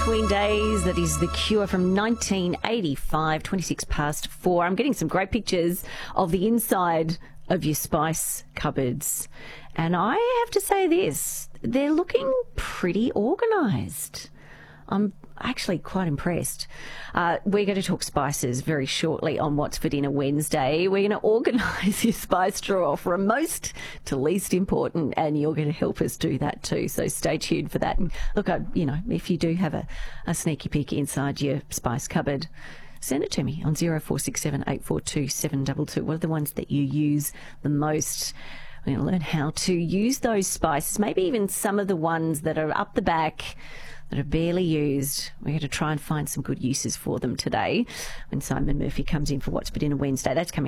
Between Days. That is The Cure from 1985, 26 past 4. I'm getting some great pictures of the inside of your spice cupboards. And I have to say this, they're looking pretty organised. I'm actually quite impressed. We're going to talk spices very shortly on What's for Dinner Wednesday. We're going to organise your spice drawer from most to least important, and you're going to help us do that too. So stay tuned for that. And look, if you do have a sneaky peek inside your spice cupboard, send it to me on 0467 842 722. What are the ones that you use the most? We're going to learn how to use those spices, maybe even some of the ones that are up the back that are barely used. We're going to try and find some good uses for them today when Simon Murphy comes in for What's for Dinner Wednesday. That's coming